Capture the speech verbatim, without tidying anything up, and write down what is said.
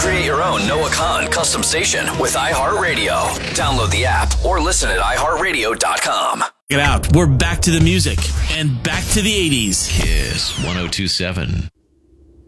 Create your own Noah Khan custom station with iHeartRadio. Download the app or listen at i heart radio dot com. Check it out. We're back to the music and back to the eighties. Kiss one oh two seven.